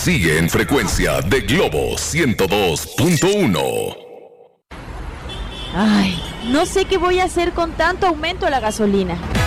Sigue en frecuencia de Globo 102.1. Ay, no sé qué voy a hacer con tanto aumento de la gasolina.